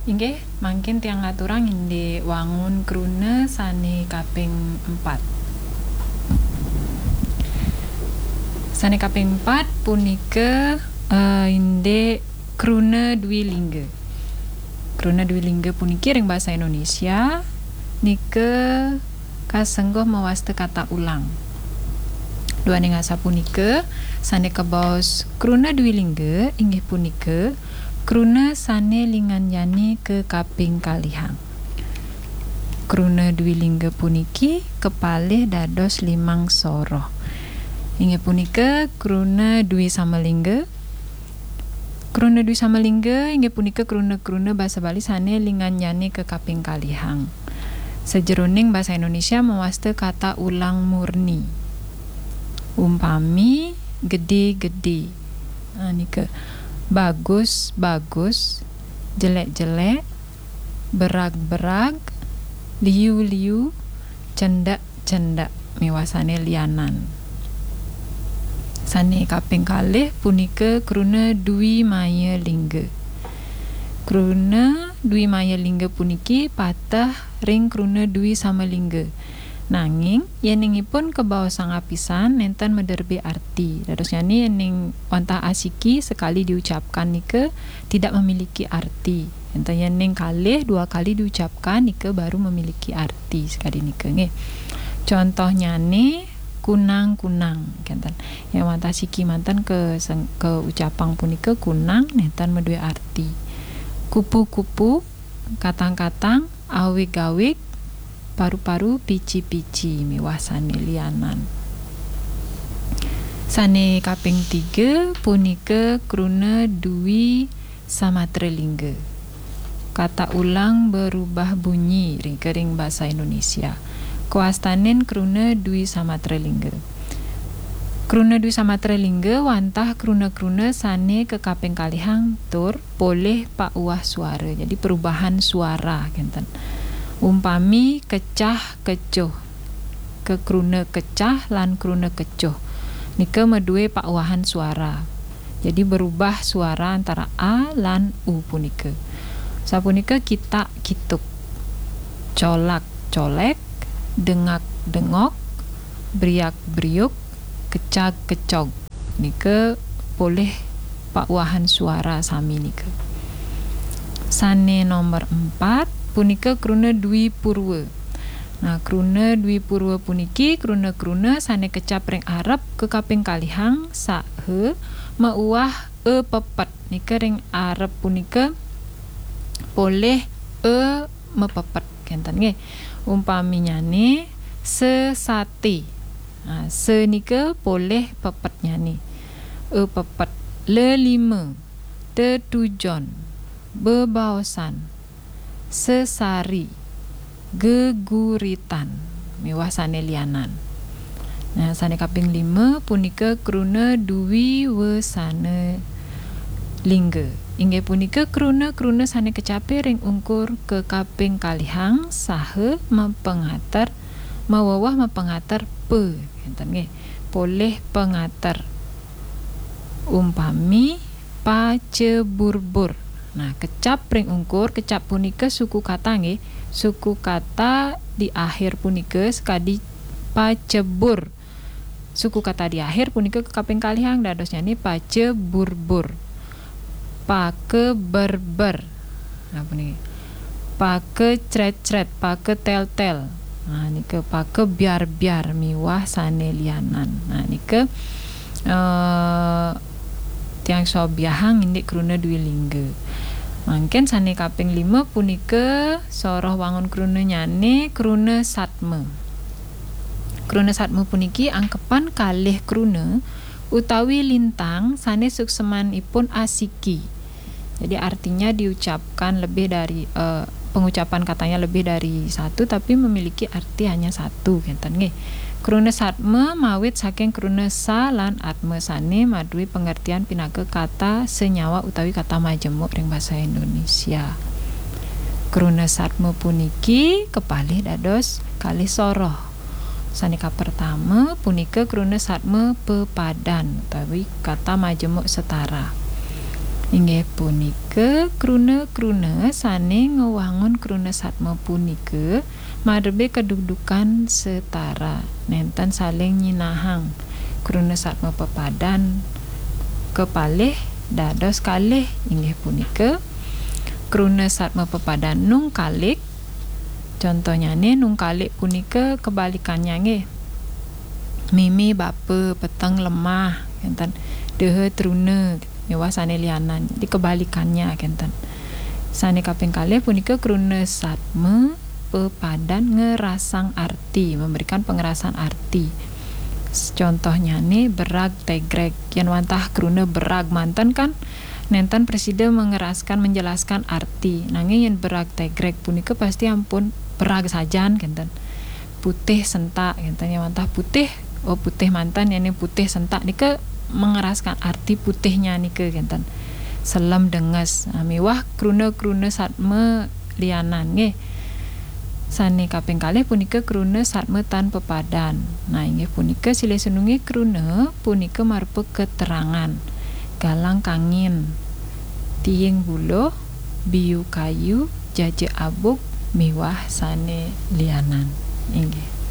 Inggih, mangkin tiang aturang inde wangun krune sane kaping 4. Sane kaping 4 punika inde krune dwi lingga. Krune dwi lingga puniki ring bahasa Indonesia nike kasenggoh mawaste kata ulang. Duane ngasa punika sane kebaos krune dwi lingga inggih punika krune sane linganyane ke kaping kalihang. Krune dwi lingga puniki kepalih dados 5 soroh. Inggih punika krune dwi samalingga. Krune dwi samalingga inggih punika krune basa Bali sane linganyane ke kaping kalihang. Sejeroning bahasa Indonesia mawaste kata ulang murni. Umpami gede-gede. Nika bagus, jelek-jelek, berag-berag, liu-liu, cendak-cendak, miwasane lianan. Sane kaping kalih punika krune dwi maya lingga. Krune dwi maya lingga puniki patah ring krune dwi sama lingga. Nanging yeningipun kebaos sangapisan nenten mederbe arti. Dados yani yening wantah asiki sekali diucapkan nike tidak memiliki arti. Enten yening kalih 2 kali diucapkan nike baru memiliki arti sekali nike nggih. Contohnya nih kunang-kunang kenten. Yang wantah siki manten ke ucapang punika kunang nenten medue arti. Kupu-kupu, katang-katang, awig-awig, paru-paru, pici-pici, miwasane lianan. Sane kaping 3 punika krune dwi samatra lingga. Kata ulang berubah bunyi ring bahasa Indonesia. Kuastanen krune dwi samatra lingga. Krune dwi samatra lingga wantah krune-krune sane ke kaping kalihang tur poleh pauah suara. Jadi perubahan suara kenten. Umpami kecah kecuh, ke krune kecah lan krune kecuh nika medue pauahan suara. Jadi berubah suara antara a lan u punika. Sapunika kita kituk, colak colek, dengak dengok, briak briuk, kecag kecog nika boleh pauahan suara sami nika. Sane nomor 4 punika krune dwi purwa. Nah, krune dwi purwa puniki krune sane kecap ring arep ke kaping kalihang sahe mauah pepet. Nika ring arep punika boleh mepepet kenten nggih. Umpaminyane sesate. Nah, se nika boleh pepet nyane. Pepet lelima, tetujon, bebaosan, sesari, geguritan, miwasane lianan. Nah, sane kaping 5 punika krune dwi wesane lingga. Inggih punika krune sane kecape ring ungkur ke kaping kalihang saha mempengater mawawah mempengater pe enten nggih. Poleh pengater. Umpami paceburbur. Nah, kecap ring ungkur, kecap punika suku kata nggih. Suku kata di akhir punika sekadi pacebur. Suku kata di akhir punika ke kaping kalihang dados nyane paceburbur. Pakeberber. Nah, puniki. Pakecret-cret, paketel-tel. Nah, nika pakebiar-biar miwah sane lianan. Nah, nika tiang sobiahang indik krune dwi lingga. Mangken sane kaping 5 punika soroh wangun krune nyane krune satme. Krune satme puniki angkepan kalih krune utawi lintang sane suksemanipun asiki. Jadi artinya diucapkan lebih dari pengucapan katanya lebih dari satu tapi memiliki arti hanya satu kenten nggih. Krune satme mawit saking krune sa lan atme sane madui pengertian pinake kata senyawa utawi kata majemuk ring basa Indonesia. Krune satme puniki kepalih dados kalih soroh. Sanika pertama punika krune satme pepadan utawi kata majemuk setara. Inggih punika krune sane ngewangun krune satma punika madhebe kedudukan setara nenten saling nyinahang krune satma pepadan kepalih dados kalih inggih punika krune satma pepadan nung kalik. Contohnya nih nung kalik punika kebalikannya nggih. Mimi bapa peteng lemah enten dehe trune mewah sane lianan. Di kebalikannya kenten. Sane kaping kalih punika krune satma pepadan ngerasang arti, memberikan pengerasan arti. Contohnya nih berag tegrek yen wantah krune berag manten kan nenten presiden menjelaskan arti. Nanging yen berag tegrek punika pasti ampun berag sajan kenten. Putih sentak kenten yen wantah putih putih mantan yani putih sentak nika mengeraskan arti putihnya nika kenten. Selam denges miwah krune satme lianan nggih. Sane kaping kalih punika krune satme tan pepadan. Nah inggih punika silih senungi krune punika marupa keterangan. Galang kangin, tiing buluh, biu kayu, jaje abuk, miwah sane lianan. Inggih.